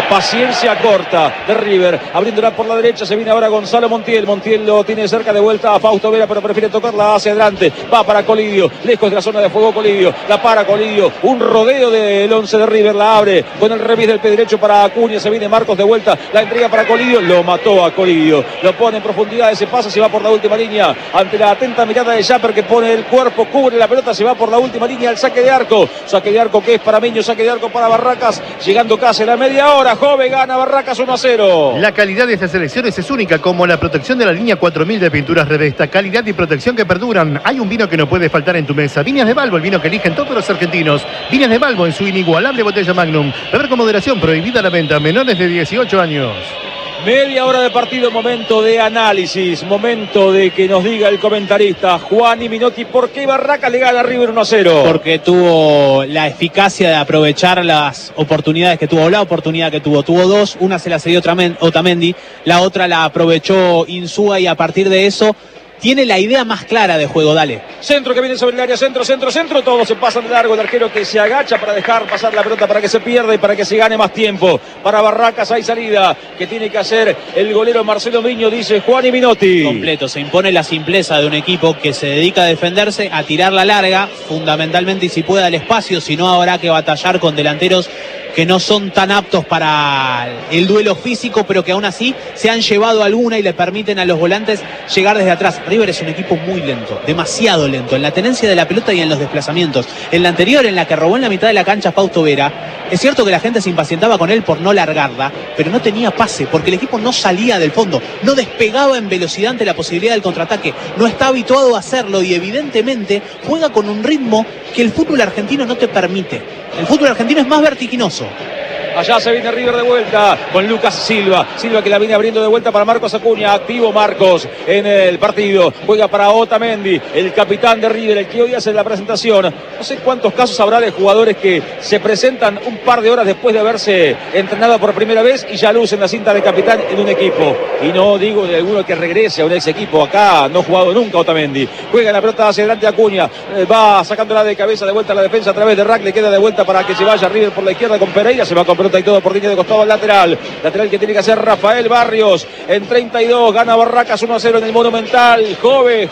La paciencia corta de River, abriéndola por la derecha, se viene ahora Gonzalo Montiel. Montiel lo tiene cerca de vuelta a Fausto Vera, pero prefiere tocarla hacia adelante. Va para Colidio, lejos de la zona de fuego Colidio. La para Colidio, un rodeo del 11 de River, la abre con el remis del pie derecho para Acuña. Se viene Marcos de vuelta, la entrega para Colidio, lo mató a Colidio. Lo pone en profundidad, ese pase se va por la última línea. Ante la atenta mirada de Japper, que pone el cuerpo, cubre la pelota, se va por la última línea al saque de arco. Saque de arco que es para Miño, saque de arco para Barracas. Llegando casi a la media hora, Jove gana Barracas 1-0. La calidad de estas selecciones es única, como la protección de la línea 4000 de Pinturas Revesta. Calidad y protección que perduran. Hay un vino que no puede faltar en tu mesa. Viñas de Balbo, el vino que eligen todos los argentinos. Viñas de Balbo en su inigualable botella Magnum. Beber con moderación, prohibida la venta. Menores de 18 años. Media hora de partido, momento de análisis, momento de que nos diga el comentarista Juani Minotti por qué Barracas le gana a River 1-0. Porque tuvo la eficacia de aprovechar las oportunidades que tuvo, la oportunidad que tuvo. Tuvo dos, una se la cedió Otamendi, la otra la aprovechó Insúa y a partir de eso tiene la idea más clara de juego. Dale. Centro que viene sobre el área, centro, todos se pasan de largo, el arquero que se agacha para dejar pasar la pelota para que se pierda y para que se gane más tiempo. Para Barracas hay salida que tiene que hacer el golero Marcelo Miño, dice Juani Minotti. Completo, se impone la simpleza de un equipo que se dedica a defenderse, a tirar la larga, fundamentalmente y si puede al espacio, si no habrá que batallar con delanteros que no son tan aptos para el duelo físico, pero que aún así se han llevado alguna y le permiten a los volantes llegar desde atrás. River es un equipo muy lento, demasiado lento, en la tenencia de la pelota y en los desplazamientos. En la anterior, en la que robó en la mitad de la cancha Fausto Vera, es cierto que la gente se impacientaba con él por no largarla, pero no tenía pase, porque el equipo no salía del fondo, no despegaba en velocidad ante la posibilidad del contraataque, no está habituado a hacerlo y evidentemente juega con un ritmo que el fútbol argentino no te permite. El fútbol argentino es más vertiginoso. Allá se viene River de vuelta con Lucas Silva. Silva que la viene abriendo de vuelta para Marcos Acuña. Activo Marcos en el partido. Juega para Otamendi, el capitán de River, el que hoy hace la presentación. No sé cuántos casos habrá de jugadores que se presentan un par de horas después de haberse entrenado por primera vez y ya lucen la cinta de capitán en un equipo. Y no digo de alguno que regrese a un ex equipo. Acá no ha jugado nunca Otamendi. Juega la pelota hacia adelante Acuña. Va sacándola de cabeza de vuelta a la defensa a través de Rack. Le queda de vuelta para que se vaya River por la izquierda con Pereira. Se va con pelota y todo por línea de costado al lateral. Lateral que tiene que hacer Rafael Barrios. En 32 gana Barracas 1-0 en el Monumental. Jove.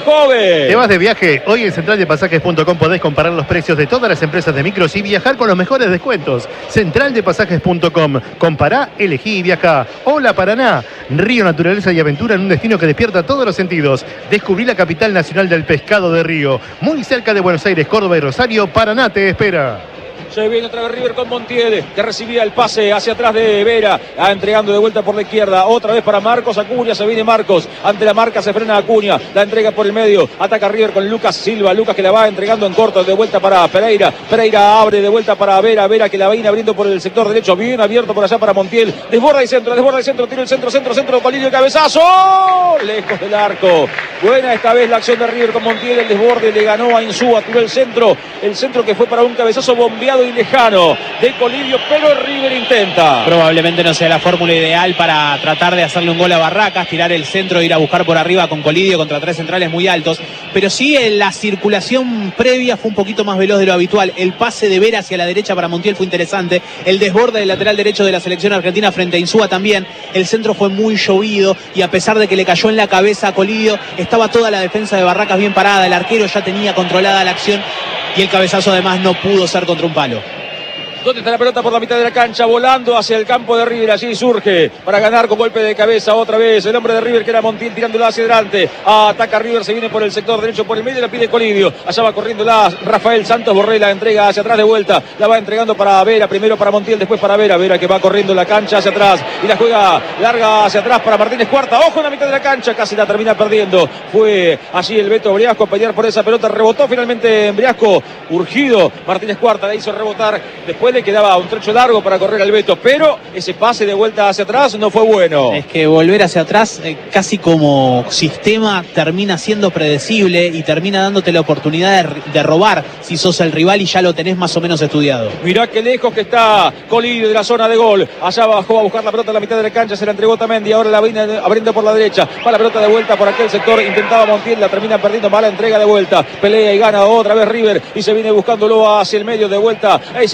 ¿Te vas de viaje? Hoy en centraldepasajes.com podés comparar los precios de todas las empresas de micros y viajar con los mejores descuentos. Centraldepasajes.com. Compará, elegí y viajá. Hola Paraná. Río, naturaleza y aventura en un destino que despierta todos los sentidos. Descubrí la capital nacional del pescado de Río. Muy cerca de Buenos Aires, Córdoba y Rosario. Paraná te espera. Se viene otra vez River con Montiel, que recibía el pase hacia atrás de Vera, entregando de vuelta por la izquierda, otra vez para Marcos Acuña, se viene Marcos, ante la marca se frena Acuña, la entrega por el medio, ataca River con Lucas Silva, Lucas que la va entregando en corto, de vuelta para Pereira, Pereira abre de vuelta para Vera, Vera que la viene abriendo por el sector derecho, bien abierto por allá para Montiel, desborda y centro, tira el centro, Colidio, cabezazo, lejos del arco, buena esta vez la acción de River con Montiel, el desborde le ganó a Insúa, tiró el centro que fue para un cabezazo bombeado y lejano de Colidio, pero River intenta. Probablemente no sea la fórmula ideal para tratar de hacerle un gol a Barracas, tirar el centro e ir a buscar por arriba con Colidio contra tres centrales muy altos, pero sí en la circulación previa fue un poquito más veloz de lo habitual. El pase de Vera hacia la derecha para Montiel fue interesante, el desborde del lateral derecho de la selección argentina frente a Insúa también, el centro fue muy llovido y a pesar de que le cayó en la cabeza a Colidio, estaba toda la defensa de Barracas bien parada, el arquero ya tenía controlada la acción y el cabezazo además no pudo ser contra un palo. ¿Dónde está la pelota? Por la mitad de la cancha, volando hacia el campo de River. Allí surge para ganar con golpe de cabeza otra vez el hombre de River, que era Montiel, tirándolo hacia adelante. Ataca River, se viene por el sector derecho, por el medio, la pide Colidio. Allá va corriendo Rafael Santos Borré, la entrega hacia atrás de vuelta. La va entregando para Vera, primero para Montiel, después para Vera. Vera que va corriendo la cancha hacia atrás y la juega larga hacia atrás para Martínez Cuarta. Ojo en la mitad de la cancha, casi la termina perdiendo. Fue allí el Beto Briasco a pelear por esa pelota. Rebotó finalmente en Briasco, urgido. Martínez Cuarta la hizo rebotar. Después le quedaba un trecho largo para correr al Beto, pero ese pase de vuelta hacia atrás no fue bueno. Es que volver hacia atrás casi como sistema termina siendo predecible y termina dándote la oportunidad de robar si sos el rival y ya lo tenés más o menos estudiado. Mirá qué lejos que está Colidio de la zona de gol. Allá bajó a buscar la pelota en la mitad de la cancha, se la entregó Otamendi, ahora la viene abriendo por la derecha. Va la pelota de vuelta por aquel sector, intentaba Montiel, la termina perdiendo, mala entrega de vuelta. Pelea y gana otra vez River y se viene buscándolo hacia el medio de vuelta. Ese pase para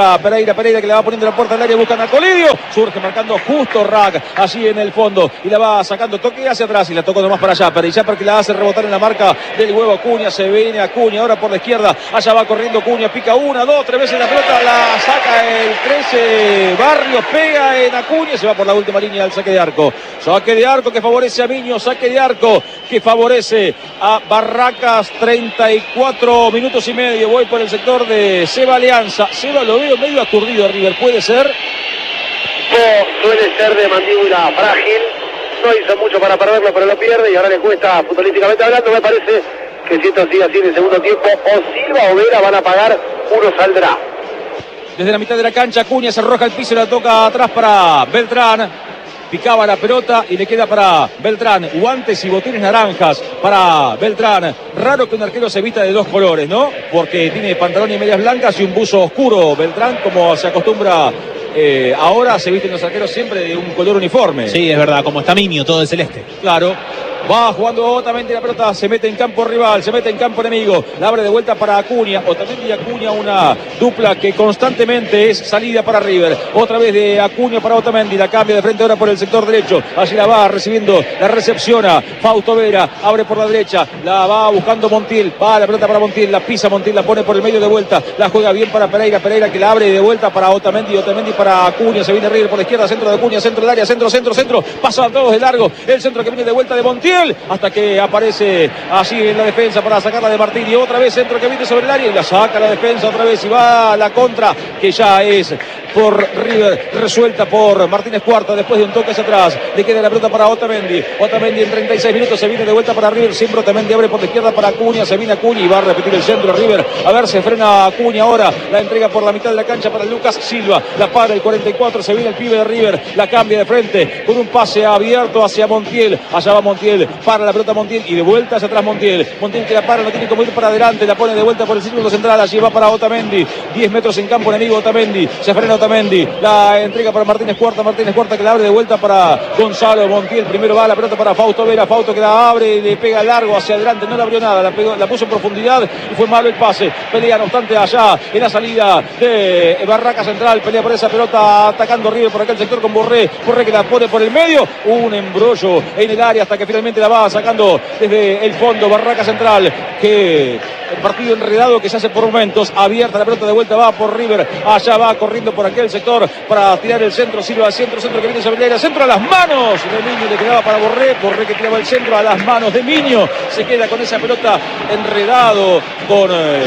busca Pereira que le va poniendo la puerta del área, buscan a Colidio, surge marcando justo Rack allí en el fondo y la va sacando, toque hacia atrás y la tocó nomás para Yapper, y Yapper que la hace rebotar en la marca del huevo Acuña, se viene Acuña ahora por la izquierda, allá va corriendo Acuña, pica 1, 2, 3 veces la pelota, la saca el 13 Barrios, pega en Acuña, se va por la última línea del saque de arco que favorece a Miño, saque de arco que favorece a Barracas. 34 minutos y medio, voy por el sector de Seba Alianza. Seba, lo veo medio aturdido a River, ¿puede ser? No, suele ser de mandíbula frágil, no hizo mucho para perderlo, pero lo pierde y ahora le cuesta futbolísticamente hablando. Me parece que si esto sigue así en el segundo tiempo, o Silva o Vera van a pagar, uno saldrá. Desde la mitad de la cancha, Acuña se arroja al piso y la toca atrás para Beltrán. Picaba la pelota y le queda para Beltrán. Guantes y botines naranjas para Beltrán. Raro que un arquero se vista de dos colores, ¿no? Porque tiene pantalón y medias blancas y un buzo oscuro. Beltrán, como se acostumbra ahora, se visten los arqueros siempre de un color uniforme. Sí, es verdad, como está Miño, todo de celeste. Claro. Va jugando Otamendi, la pelota se mete en campo rival, se mete en campo enemigo, la abre de vuelta para Acuña. Otamendi y Acuña, una dupla que constantemente es salida para River. Otra vez de Acuña para Otamendi, la cambia de frente ahora por el sector derecho. Allí la va recibiendo, la recepciona Fausto Vera, abre por la derecha, la va buscando Montiel, va la pelota para Montiel, la pisa Montiel, la pone por el medio de vuelta, la juega bien para Pereira que la abre de vuelta para Otamendi para Acuña, se viene River por la izquierda, centro de Acuña, centro del área, centro, pasan todos de largo, el centro que viene de vuelta de Montiel, hasta que aparece allí en la defensa para sacarla de Martín, y otra vez centro que viene sobre el área y la saca la defensa otra vez y va a la contra, que ya es por River, resuelta por Martínez Cuarta después de un toque hacia atrás. Le queda la pelota para Otamendi en 36 minutos se viene de vuelta para River, siempre Otamendi abre por la izquierda para Acuña, se viene Acuña y va a repetir el centro River, a ver, se frena Acuña ahora, la entrega por la mitad de la cancha para Lucas Silva, la para el 44, se viene el pibe de River, la cambia de frente con un pase abierto hacia Montiel, allá va Montiel, para la pelota Montiel y de vuelta hacia atrás Montiel que la para, no tiene como ir para adelante, la pone de vuelta por el círculo central, allí va para Otamendi, 10 metros en campo enemigo Otamendi, se frena Otamendi, la entrega para Martínez Cuarta que la abre de vuelta para Gonzalo Montiel, primero va la pelota para Fausto Vera, Fausto que la abre y le pega largo hacia adelante, no le abrió nada, la puso en profundidad y fue malo el pase, pelea no obstante allá en la salida de Barraca Central, pelea por esa pelota atacando River por acá el sector con Borré que la pone por el medio, un embrollo en el área hasta que finalmente la va sacando desde el fondo Barraca Central, que el partido enredado que se hace por momentos, abierta la pelota de vuelta, va por River, allá va corriendo por aquel sector para tirar el centro, Silva al centro que viene sobre el área, centro a las manos de Miño, le quedaba para Borré que tiraba el centro a las manos de Miño, se queda con esa pelota enredado, con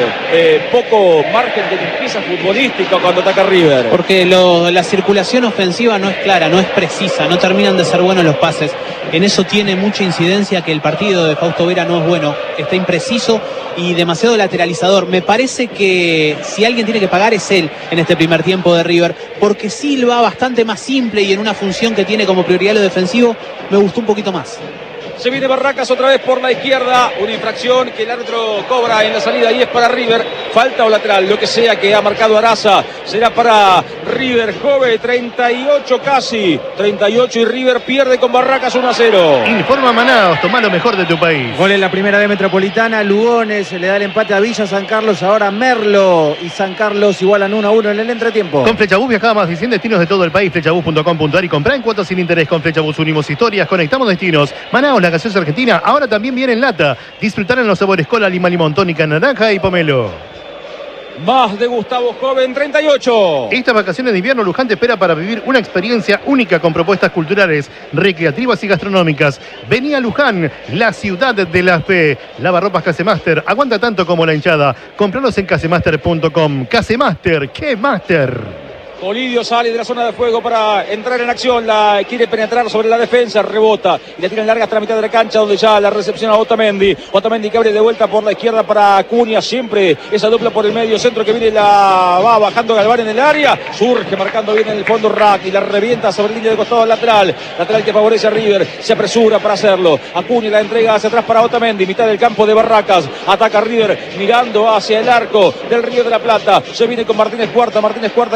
poco margen de limpieza futbolística cuando ataca River. Porque la circulación ofensiva no es clara, no es precisa, no terminan de ser buenos los pases. En eso tiene mucha incidencia que el partido de Fausto Vera no es bueno, está impreciso y demasiado lateralizador. Me parece que si alguien tiene que pagar es él en este primer tiempo de River, porque Silva, bastante más simple y en una función que tiene como prioridad lo defensivo, me gustó un poquito más. Se viene Barracas otra vez por la izquierda, una infracción que el árbitro cobra en la salida y es para River, falta o lateral, lo que sea que ha marcado Araza, será para River. Jove, 38 casi, 38 y River pierde con Barracas 1-0. Informa Manaos, toma lo mejor de tu país. Gol en la primera B Metropolitana, Lugones le da el empate a Villa San Carlos, ahora Merlo y San Carlos igualan 1-1 en el entretiempo. Con Flechabús viajaba más de 100 destinos de todo el país, flechabús.com.ar y comprá en cuotas sin interés. Con Flechabús unimos historias, conectamos destinos. Manaos, la gaseosa argentina, ahora también viene en lata. Disfrutar en los sabores cola, lima, limón, tónica, naranja y pomelo. Más de Gustavo Joven, 38. Estas vacaciones de invierno, Luján te espera para vivir una experiencia única con propuestas culturales, recreativas y gastronómicas. Vení a Luján, la ciudad de la fe. Lavarropas Casemaster, aguanta tanto como la hinchada. Compranos en casemaster.com. Casemaster, ¿qué master? Colidio sale de la zona de fuego para entrar en acción, la quiere penetrar sobre la defensa, rebota y la tira en larga hasta la mitad de la cancha donde ya la recepciona Otamendi que abre de vuelta por la izquierda para Acuña, siempre esa dupla por el medio centro que viene, la va bajando Galván en el área, surge marcando bien en el fondo Rack y la revienta sobre línea de costado lateral que favorece a River, se apresura para hacerlo, Acuña la entrega hacia atrás para Otamendi, mitad del campo de Barracas, ataca River mirando hacia el arco del Río de la Plata, se viene con Martínez Cuarta que recibe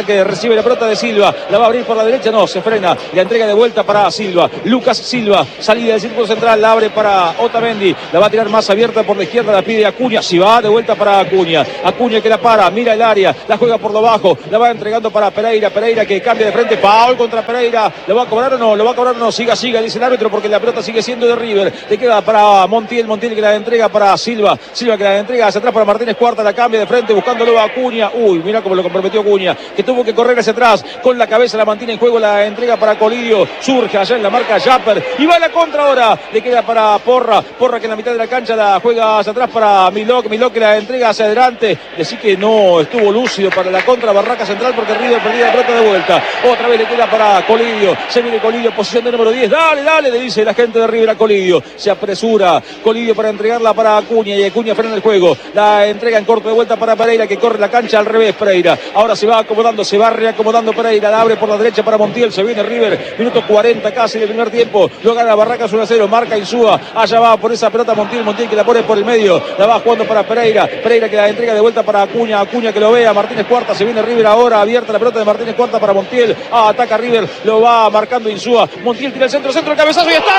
recibe la pelota de Silva, la va a abrir por la derecha, no, se frena, la entrega de vuelta para Silva, Lucas Silva, salida del círculo central, la abre para Otamendi, la va a tirar más abierta por la izquierda, la pide Acuña, si va de vuelta para Acuña que la para, mira el área, la juega por lo bajo, la va entregando para Pereira que cambia de frente, foul contra Pereira, ¿lo va a cobrar o no? Siga, dice el árbitro, porque la pelota sigue siendo de River, le queda para Montiel que la entrega para Silva que la entrega hacia atrás para Martínez Cuarta, la cambia de frente buscándolo a Acuña, mira cómo lo comprometió Acuña, que tuvo que correr hacia atrás, con la cabeza la mantiene en juego, la entrega para Colidio, surge allá en la marca Japper, y va a la contra ahora, le queda para Porra que en la mitad de la cancha la juega hacia atrás para Milok que la entrega hacia adelante, decir que no estuvo lúcido para la contra Barraca Central, porque River perdía la pelota de vuelta, otra vez le queda para Colidio, se viene Colidio, posición de número 10, dale, le dice la gente de River a Colidio, se apresura Colidio para entregarla para Acuña, y Acuña frena el juego, la entrega en corto de vuelta para Pereira, que corre la cancha al revés. Pereira ahora se va acomodando, se va reacomodando Pereira, la abre por la derecha para Montiel, se viene River, minuto 40 casi del primer tiempo, lo gana Barracas 1-0, marca Insúa, allá va por esa pelota Montiel que la pone por el medio, la va jugando para Pereira que la entrega de vuelta para Acuña que lo vea, Martínez Cuarta, se viene River ahora, abierta la pelota de Martínez Cuarta para Montiel, ataca River, lo va marcando Insúa, Montiel tira el centro, el cabezazo y está.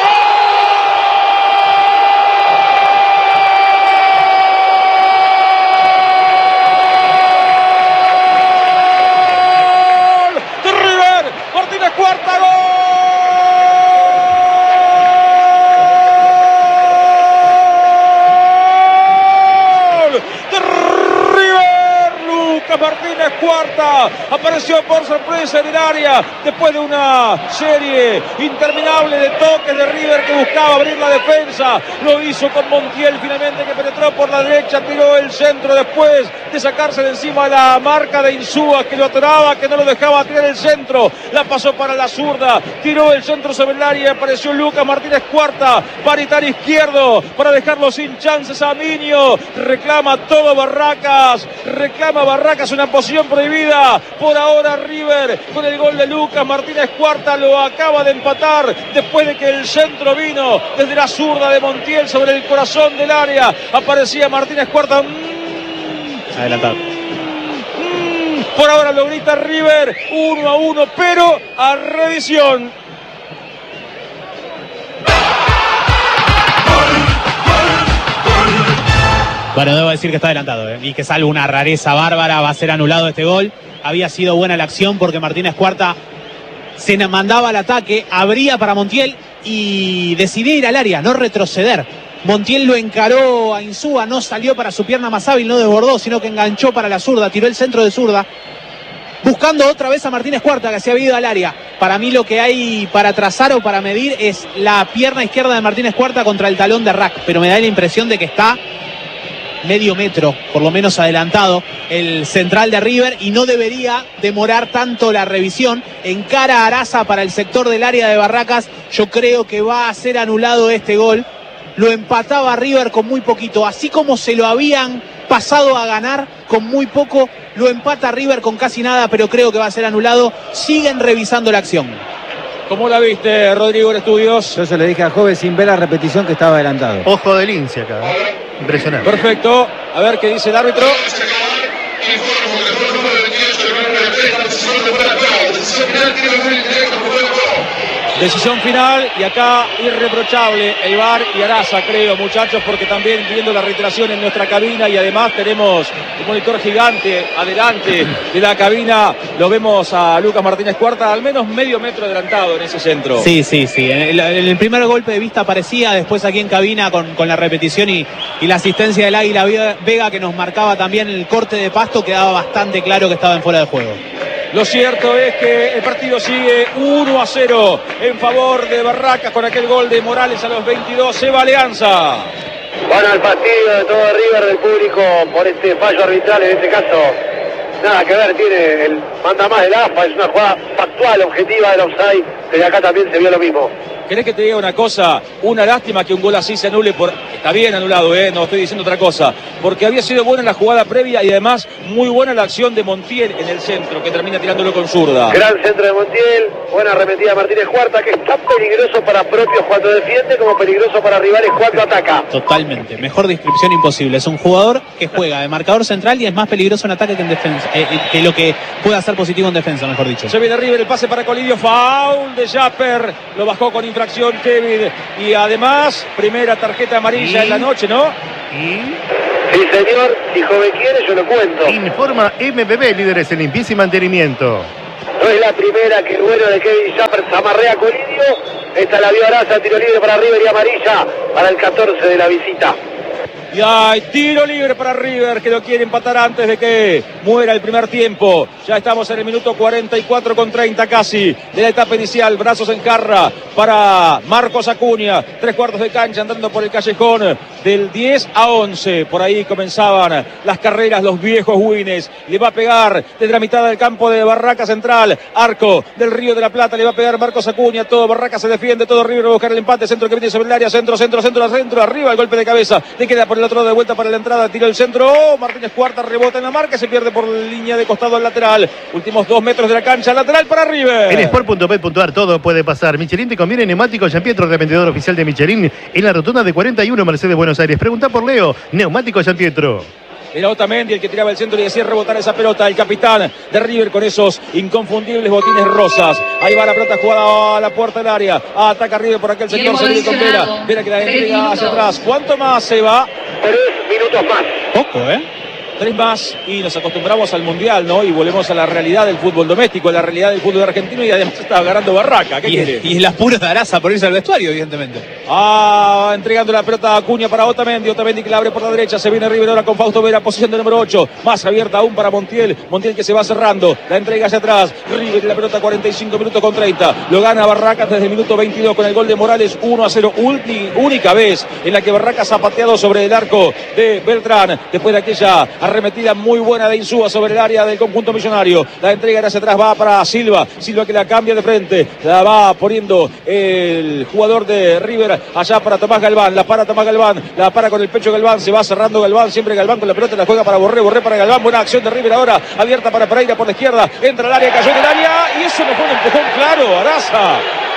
Martínez Cuarta apareció por sorpresa en el área después de una serie interminable de toques de River que buscaba abrir la defensa, lo hizo con Montiel finalmente, que penetró por la derecha, tiró el centro después de sacarse de encima la marca de Insúa, que lo atoraba, que no lo dejaba tirar el centro, la pasó para la zurda, tiró el centro sobre el área, apareció Lucas Martínez Cuarta, paritario izquierdo para dejarlo sin chances a Miño, reclama todo Barracas una posición prohibida, por ahora River con el gol de Lucas Martínez Cuarta lo acaba de empatar después de que el centro vino desde la zurda de Montiel sobre el corazón del área, aparecía Martínez Cuarta, adelantado. Por ahora lo grita River, 1-1, pero a revisión. Bueno, debo decir que está adelantado, y que salvo una rareza bárbara va a ser anulado este gol. Había sido buena la acción porque Martínez Cuarta se mandaba al ataque, abría para Montiel y decidía ir al área, no retroceder. Montiel lo encaró a Insúa, no salió para su pierna más hábil, no desbordó, sino que enganchó para la zurda, tiró el centro de zurda, buscando otra vez a Martínez Cuarta, que se había ido al área. Para mí lo que hay para trazar o para medir es la pierna izquierda de Martínez Cuarta contra el talón de Rack, pero me da la impresión de que está medio metro, por lo menos adelantado, el central de River, y no debería demorar tanto la revisión. Encara a Araza para el sector del área de Barracas, yo creo que va a ser anulado este gol. Lo empataba River con muy poquito, así como se lo habían pasado a ganar con muy poco, lo empata River con casi nada, pero creo que va a ser anulado. Siguen revisando la acción. ¿Cómo la viste, Rodrigo, en estudios? Yo se le dije a Jove sin ver la repetición que estaba adelantado. Ojo de lince acá. Impresionante. Perfecto. A ver qué dice el árbitro. Decisión final, y acá irreprochable el VAR y Araza, creo, muchachos, porque también viendo la reiteración en nuestra cabina, y además tenemos un monitor gigante adelante de la cabina, lo vemos a Lucas Martínez Cuarta al menos medio metro adelantado en ese centro. Sí. En el primer golpe de vista aparecía, después aquí en cabina con la repetición y la asistencia del Águila Vega, que nos marcaba también el corte de pasto, quedaba bastante claro que estaba en fuera de juego. Lo cierto es que el partido sigue 1-0 en favor de Barracas con aquel gol de Morales a los 22. Se va Alianza. Bueno, el fastidio de todo River, del público, por este fallo arbitral, en este caso nada que ver, tiene el manda más del AFA, es una jugada factual, objetiva del offside, pero acá también se vio lo mismo. ¿Querés que te diga una cosa? Una lástima que un gol así se anule por... Está bien anulado, no estoy diciendo otra cosa. Porque había sido buena la jugada previa y además muy buena la acción de Montiel en el centro, que termina tirándolo con zurda. Gran centro de Montiel, buena arremetida de Martínez Cuarta, que es tan peligroso para propios cuando defiende como peligroso para rivales cuando ataca. Totalmente, mejor descripción imposible. Es un jugador que juega de marcador central y es más peligroso en ataque que en defensa, que lo que pueda hacer positivo en defensa, mejor dicho. Se viene River, el pase para Colidio, foul de Japper, lo bajó con infracción Kevin, y además primera tarjeta amarilla en la noche, ¿no? Sí, señor, si joven quiere yo lo cuento. Informa MBB, líderes en limpieza y mantenimiento. No es la primera que el bueno de Kevin Japper zamarrea a Colidio. Esta la vio Araza, tiro libre para River y amarilla para el 14 de la visita. Y hay tiro libre para River, que lo quiere empatar antes de que muera el primer tiempo. Ya estamos en el minuto 44 con 30 casi de la etapa inicial. Brazos en jarra para Marcos Acuña. 3/4 de cancha andando por el callejón del 10 a 11. Por ahí comenzaban las carreras, los viejos Wines. Le va a pegar desde la mitad del campo de Barraca Central. Arco del Río de la Plata. Le va a pegar Marcos Acuña. Todo Barraca se defiende. Todo River va a buscar el empate. Centro que viene sobre el área. Centro. Arriba el golpe de cabeza. Le queda por el otro de vuelta para la entrada, tiró el centro, Martínez Cuarta rebota en la marca, se pierde por línea de costado al lateral, últimos 2 metros de la cancha, lateral para River. En sport.bet.ar todo puede pasar. Michelin te conviene neumáticos Gianpietro, revendedor oficial de Michelin en la rotonda de 41 Mercedes Buenos Aires. Pregunta por Leo, neumáticos Gianpietro. Era Otamendi el que tiraba el centro y decía rebotar esa pelota, el capitán de River con esos inconfundibles botines rosas. Ahí va la pelota jugada a la puerta del área, ataca River por aquel sector, se viene con Vera, Vera que la entrega hacia atrás. ¿Cuánto más se va? 3 minutos más. Poco, 3 más y nos acostumbramos al Mundial, ¿no? Y volvemos a la realidad del fútbol doméstico, a la realidad del fútbol argentino, y además está ganando Barraca. ¿Qué quiere? Y el apuro de Araza por irse al vestuario, evidentemente. Entregando la pelota a Acuña para Otamendi. Otamendi que la abre por la derecha. Se viene River ahora con Fausto Vera, posición de número 8. Más abierta aún para Montiel. Montiel que se va cerrando. La entrega hacia atrás. River la pelota 45 minutos con 30. Lo gana Barracas desde el minuto 22 con el gol de Morales 1-0. Única vez en la que Barracas ha pateado sobre el arco de Beltrán. Después de aquella arremetida muy buena de Insúa sobre el área del conjunto millonario. La entrega hacia atrás va para Silva. Silva que la cambia de frente. La va poniendo el jugador de River allá para Tomás Galván. La para Tomás Galván. La para con el pecho Galván. Se va cerrando Galván. Siempre Galván con la pelota. La juega para Borré. Borré para Galván. Buena acción de River ahora. Abierta para Pereira por la izquierda. Entra al área. Cayó en el área. Y eso no fue un empujón claro. Araza.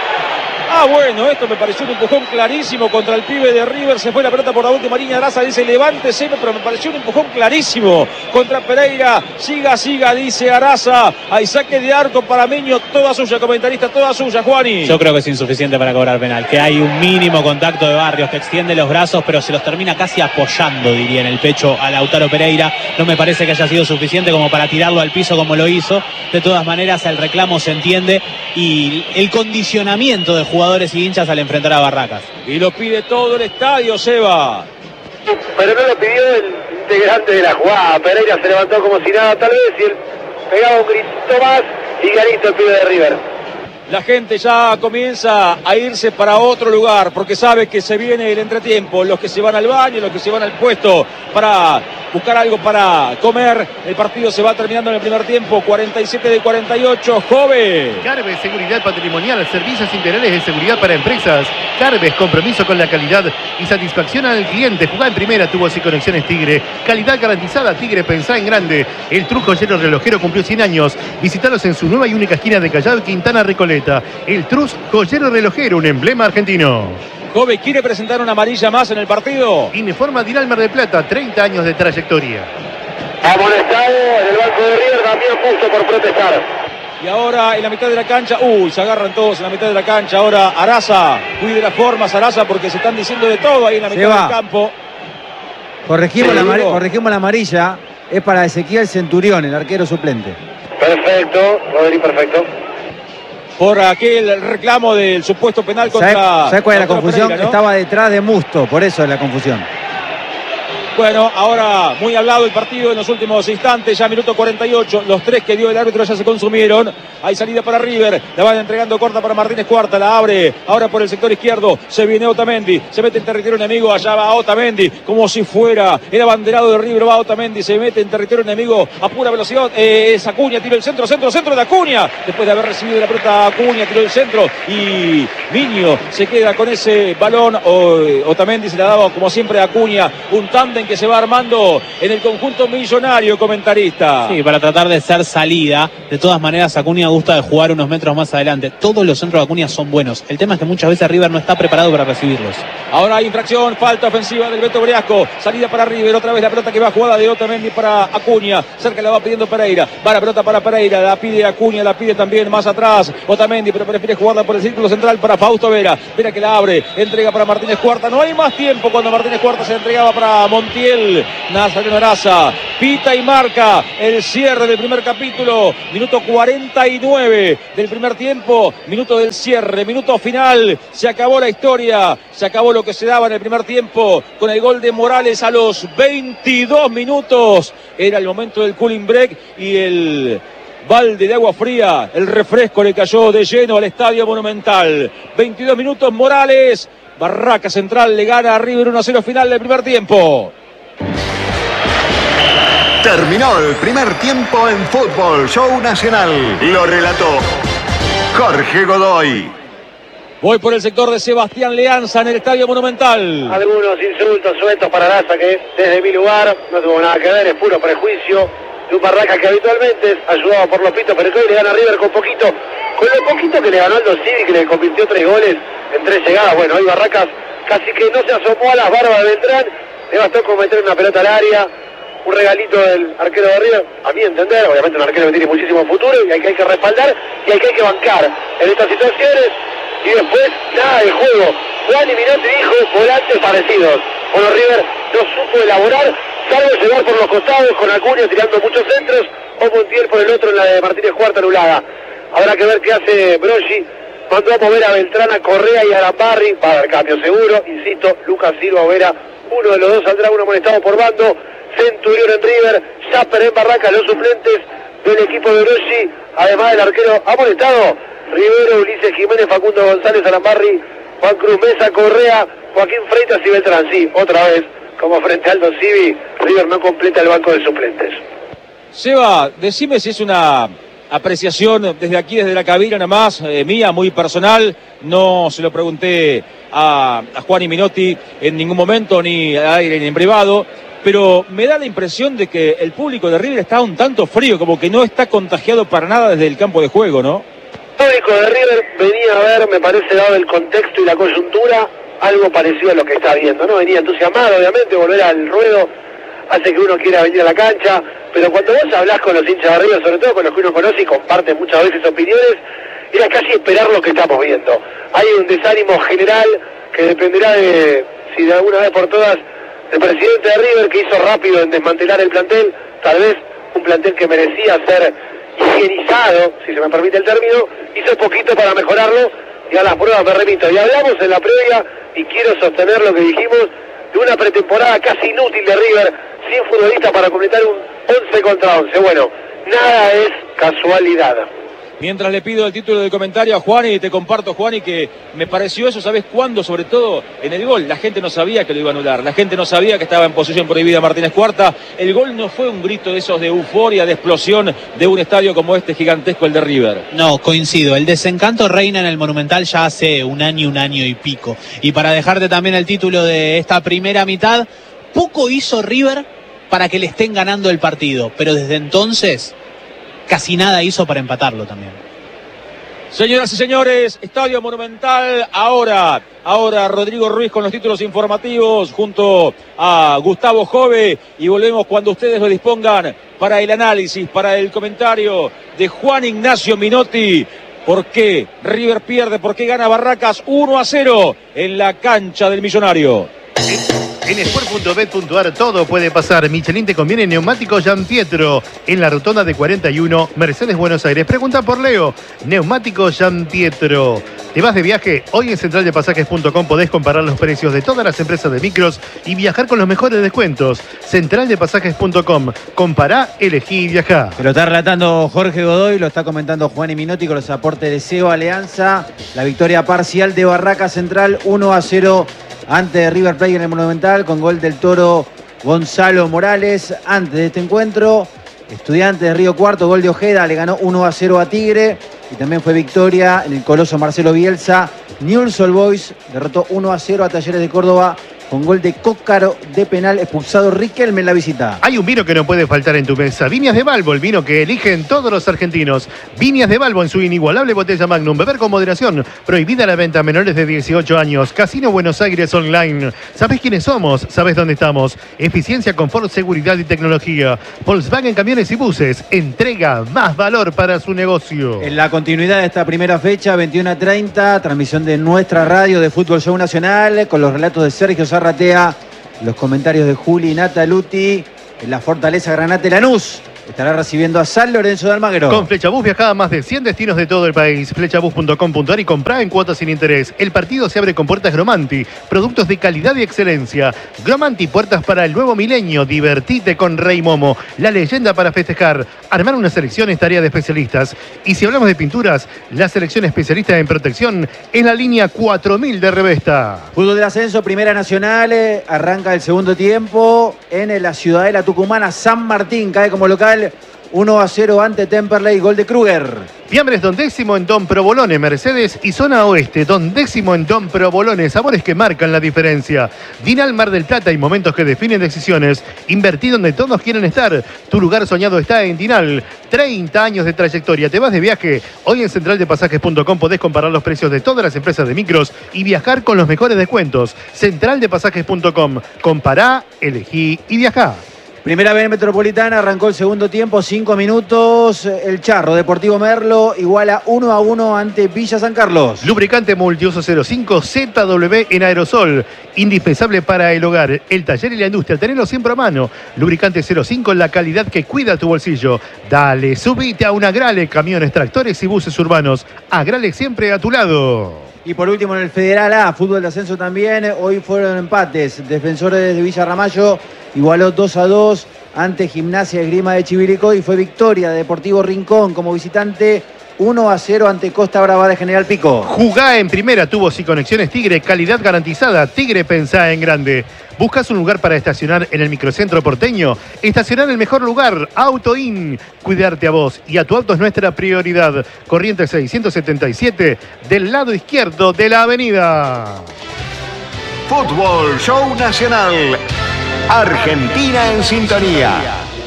Bueno, esto me pareció un empujón clarísimo contra el pibe de River. Se fue la pelota por la última línea. Araza dice levántese, pero me pareció un empujón clarísimo contra Pereira. Siga, dice Araza. Hay saque de arco para Meño. Toda suya, comentarista, toda suya, Juani. Yo creo que es insuficiente para cobrar penal. Que hay un mínimo contacto de Barrios, que extiende los brazos, pero se los termina casi apoyando, diría, en el pecho a Lautaro Pereira. No me parece que haya sido suficiente como para tirarlo al piso como lo hizo. De todas maneras, el reclamo se entiende y el condicionamiento de jugadores y hinchas al enfrentar a Barracas. Y lo pide todo el estadio, Seba. Pero no lo pidió el integrante de la jugada. Pereira se levantó como si nada, tal vez, y él pegaba un grito más y ganito el pibe de River. La gente ya comienza a irse para otro lugar porque sabe que se viene el entretiempo. Los que se van al baño, los que se van al puesto para buscar algo para comer. El partido se va terminando en el primer tiempo. 47 de 48. Jove. Carves, seguridad patrimonial, servicios integrales de seguridad para empresas. Carves, compromiso con la calidad y satisfacción al cliente. Jugá en primera, tubos y conexiones Tigre. Calidad garantizada, Tigre, pensá en grande. El Trus Joyero Relojero cumplió 100 años. Visítalos en su nueva y única esquina de Callao y Quintana Recoleta. El Trus Joyero Relojero, un emblema argentino. Jove quiere presentar una amarilla más en el partido. Informa Diral Mar del Plata, 30 años de trayectoria. Amonestado en el banco de River, también puso por protestar. Y ahora en la mitad de la cancha, se agarran todos en la mitad de la cancha. Ahora Araza, cuide las formas Araza porque se están diciendo de todo ahí en la mitad del campo. Corregimos la amarilla, es para Ezequiel Centurión, el arquero suplente. Perfecto, Rodri, perfecto. Por aquel reclamo del supuesto penal contra... ¿Sabes cuál es la confusión? Pereira, ¿no? Estaba detrás de Musto, por eso es la confusión. Bueno, ahora muy hablado el partido en los últimos instantes, ya minuto 48, los 3 que dio el árbitro ya se consumieron. Hay salida para River, la van entregando corta para Martínez Cuarta, la abre ahora por el sector izquierdo, se viene Otamendi, se mete en territorio enemigo, allá va Otamendi, como si fuera el abanderado de River, va Otamendi, se mete en territorio enemigo a pura velocidad, es Acuña, tiró el centro de Acuña, después de haber recibido la pelota Acuña, tiró el centro y Miño se queda con ese balón, Otamendi se la daba como siempre a Acuña, un tándem que se va armando en el conjunto millonario, comentarista. Sí, para tratar de ser salida. De todas maneras, Acuña gusta de jugar unos metros más adelante. Todos los centros de Acuña son buenos. El tema es que muchas veces River no está preparado para recibirlos. Ahora hay infracción, falta ofensiva del Beto Briasco. Salida para River, otra vez la pelota que va jugada de Otamendi para Acuña. Cerca la va pidiendo Pereira. Va la pelota para Pereira, la pide Acuña, la pide también más atrás Otamendi, pero prefiere jugarla por el círculo central para Fausto Vera. Vera que la abre, entrega para Martínez Cuarta. No hay más tiempo cuando Martínez Cuarta se entregaba para Montiel. Nazareno Araza pita y marca el cierre del primer capítulo, minuto 49 del primer tiempo, minuto del cierre, minuto final, se acabó la historia, se acabó lo que se daba en el primer tiempo con el gol de Morales a los 22 minutos, era el momento del cooling break y el balde de agua fría, el refresco le cayó de lleno al Estadio Monumental. 22 minutos, Morales, Barraca Central le gana a River 1-0 final del primer tiempo. Terminó el primer tiempo en Fútbol Show Nacional. Lo relató Jorge Godoy. Voy por el sector de Sebastián Leanza en el Estadio Monumental. Algunos insultos sueltos para Laza, que desde mi lugar no tuvo nada que ver, es puro prejuicio de un Barracas que habitualmente es ayudado por Lopito, pero que hoy le gana a River con lo poquito que le ganó Aldo Civi, que le convirtió 3 goles en 3 llegadas. Bueno, hoy Barracas casi que no se asomó a las barbas de Beltrán, le bastó con meter una pelota al área, un regalito del arquero de River, a mi entender, obviamente un arquero que tiene muchísimo futuro y al que hay que respaldar y al que hay que bancar en estas situaciones. Y después, nada de juego. Juan y Minotti dijo volantes parecidos. Bueno, River no supo elaborar, salvo llegar por los costados con Acuña tirando muchos centros, o Montiel por el otro en la de Martínez Cuarta anulada. Habrá que ver qué hace Broggi. Mandó a mover a Beltrán, a Correa y a Lambarri. Va a haber cambio seguro, insisto, Lucas Silva o Vera, uno de los dos saldrá, uno amonestado por bando. Centurión en River, Zapper en Barracas, los suplentes del equipo de Broggi, además del arquero amonestado, Rivero, Ulises Jiménez, Facundo González, Alambarri, Juan Cruz Mesa, Correa, Joaquín Freitas y Beltrán. Sí, otra vez, como frente a Aldo Civi, River no completa el banco de suplentes. Seba, decime si es una apreciación desde aquí, desde la cabina nada más, mía, muy personal, no se lo pregunté a Juan y Minotti en ningún momento, ni al aire ni en privado, pero me da la impresión de que el público de River está un tanto frío, como que no está contagiado para nada desde el campo de juego, ¿no? El público de River venía a ver, me parece, dado el contexto y la coyuntura, algo parecido a lo que está viendo, ¿no? Venía entusiasmado, obviamente, volver al ruedo hace que uno quiera venir a la cancha, pero cuando vos hablás con los hinchas de River, sobre todo con los que uno conoce y comparten muchas veces opiniones, era casi esperar lo que estamos viendo. Hay un desánimo general que dependerá de si de alguna vez por todas el presidente de River, que hizo rápido en desmantelar el plantel, tal vez un plantel que merecía ser higienizado, si se me permite el término, hizo poquito para mejorarlo, y a las pruebas me remito. Y hablamos en la previa, y quiero sostener lo que dijimos, de una pretemporada casi inútil de River, sin futbolista para completar un 11 contra 11. Bueno, nada es casualidad. Mientras le pido el título de comentario a Juan y te comparto, Juan, y que me pareció eso, ¿sabes cuándo? Sobre todo en el gol. La gente no sabía que lo iba a anular, la gente no sabía que estaba en posición prohibida Martínez Cuarta. El gol no fue un grito de esos de euforia, de explosión de un estadio como este gigantesco, el de River. No, coincido. El desencanto reina en el Monumental ya hace un año y pico. Y para dejarte también el título de esta primera mitad, poco hizo River para que le estén ganando el partido, pero desde entonces casi nada hizo para empatarlo también. Señoras y señores, Estadio Monumental, ahora Rodrigo Ruiz con los títulos informativos junto a Gustavo Jove, y volvemos cuando ustedes lo dispongan para el análisis, para el comentario de Juan Ignacio Minotti. ¿Por qué River pierde? ¿Por qué gana Barracas 1-0 en la cancha del Millonario? En sport.bet.ar todo puede pasar. Michelin te conviene neumático Gianpietro en la rotonda de 41 Mercedes Buenos Aires. Pregunta por Leo. Neumático Gianpietro. ¿Te vas de viaje? Hoy en centraldepasajes.com podés comparar los precios de todas las empresas de micros y viajar con los mejores descuentos. Centraldepasajes.com. Compará, elegí y viajá. Lo está relatando Jorge Godoy, lo está comentando Juan y Minotti con los aportes de SEO Alianza. La victoria parcial de Barraca Central 1-0 ante River Plate en el Monumental con gol del Toro Gonzalo Morales. Antes de este encuentro, Estudiantes de Río Cuarto, gol de Ojeda, le ganó 1-0 a Tigre. Y también fue victoria en el Coloso Marcelo Bielsa. Newell's Old Boys derrotó 1-0 a Talleres de Córdoba con gol de Cócaro de penal, expulsado Riquelme en la visita. Hay un vino que no puede faltar en tu mesa. Viñas de Balbo, el vino que eligen todos los argentinos. Viñas de Balbo en su inigualable botella Magnum. Beber con moderación. Prohibida la venta a menores de 18 años. Casino Buenos Aires Online. ¿Sabés quiénes somos? ¿Sabés dónde estamos? Eficiencia, confort, seguridad y tecnología. Volkswagen Camiones y Buses. Entrega más valor para su negocio. En la continuidad de esta primera fecha, 21:30, transmisión de nuestra radio de Fútbol Show Nacional con los relatos de Sergio Zarratea, los comentarios de Juli Nataluti. En la Fortaleza Granate Lanús estará recibiendo a San Lorenzo de Almagro. Con Flechabús viajá a más de 100 destinos de todo el país. Flechabús.com.ar y comprá en cuotas sin interés. El partido se abre con puertas Gromanti. Productos de calidad y excelencia. Gromanti, puertas para el nuevo milenio. Divertite con Rey Momo. La leyenda para festejar. Armar una selección es tarea de especialistas. Y si hablamos de pinturas, la selección especialista en protección es la línea 4000 de Revesta. Fútbol del ascenso, Primera Nacional. Arranca el segundo tiempo en la Ciudadela Tucumana. San Martín cae como local 1-0 ante Temperley, gol de Kruger. Fiambres Don Décimo en Don Provolone, Mercedes y Zona Oeste. Don Décimo en Don Provolone, sabores que marcan la diferencia. Dinal Mar del Plata y momentos que definen decisiones. Invertí donde todos quieren estar. Tu lugar soñado está en Dinal. 30 años de trayectoria. ¿Te vas de viaje? Hoy en centraldepasajes.com podés comparar los precios de todas las empresas de micros y viajar con los mejores descuentos. Centraldepasajes.com. Compará, elegí y viajá. Primera B Metropolitana, arrancó el segundo tiempo, 5 minutos. El Charro Deportivo Merlo iguala 1-1 ante Villa San Carlos. Lubricante multiuso 05 ZW en aerosol. Indispensable para el hogar, el taller y la industria. Tenelo siempre a mano. Lubricante 05, la calidad que cuida tu bolsillo. Dale, subite a un Agrale, camiones, tractores y buses urbanos. Agrale siempre a tu lado. Y por último en el Federal A, fútbol de ascenso también. Hoy fueron empates. Defensores de Villa Ramallo igualó 2-2 ante Gimnasia Esgrima de Chivilcoy y fue victoria de Deportivo Rincón como visitante 1-0 ante Costa Brava de General Pico. Jugá en primera, tubos y conexiones Tigre, calidad garantizada. Tigre, pensá en grande. ¿Buscas un lugar para estacionar en el microcentro porteño? Estacionar en el mejor lugar, Auto In. Cuidarte a vos y a tu auto es nuestra prioridad. Corrientes 677, del lado izquierdo de la avenida. Fútbol Show Nacional. Argentina en sintonía.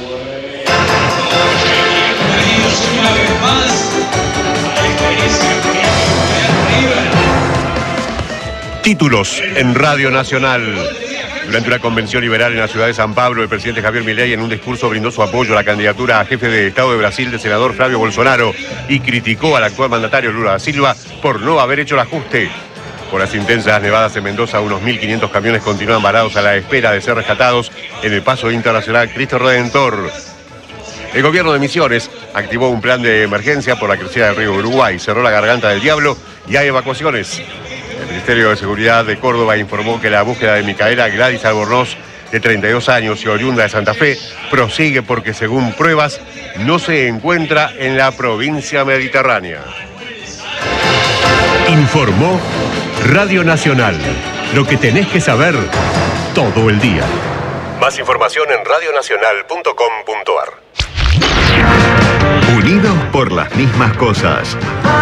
Una vez más, a la experiencia de River. Títulos en Radio Nacional. Durante una convención liberal en la ciudad de San Pablo, el presidente Javier Milei en un discurso brindó su apoyo a la candidatura a jefe de Estado de Brasil del senador Flavio Bolsonaro y criticó al actual mandatario Lula da Silva por no haber hecho el ajuste. Por las intensas nevadas en Mendoza, unos 1.500 camiones continúan varados a la espera de ser rescatados en el paso internacional Cristo Redentor. El gobierno de Misiones activó un plan de emergencia por la crecida del río Uruguay, cerró la Garganta del Diablo y hay evacuaciones. El Ministerio de Seguridad de Córdoba informó que la búsqueda de Micaela Gladys Albornoz, de 32 años y oriunda de Santa Fe, prosigue porque, según pruebas, no se encuentra en la provincia mediterránea. Informó Radio Nacional. Lo que tenés que saber todo el día. Más información en radionacional.com.ar. Unidos por las mismas cosas.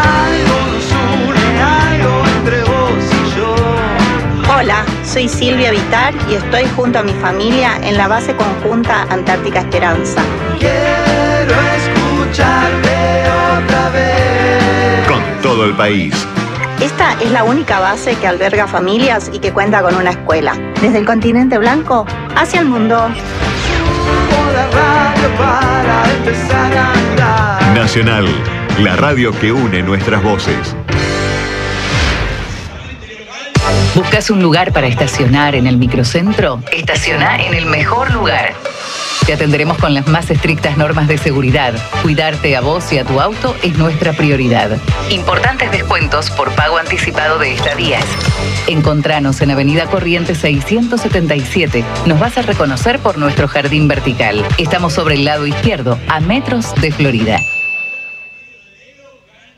Hola, soy Silvia Vitar y estoy junto a mi familia en la base conjunta Antártica Esperanza. Quiero escucharte otra vez. Con todo el país. Esta es la única base que alberga familias y que cuenta con una escuela. Desde el continente blanco hacia el mundo. Subo la radio para empezar a andar. Nacional, la radio que une nuestras voces. ¿Buscas un lugar para estacionar en el microcentro? Estaciona en el mejor lugar. Te atenderemos con las más estrictas normas de seguridad. Cuidarte a vos y a tu auto es nuestra prioridad. Importantes descuentos por pago anticipado de estadías. Encontranos en Avenida Corrientes 677. Nos vas a reconocer por nuestro jardín vertical. Estamos sobre el lado izquierdo, a metros de Florida.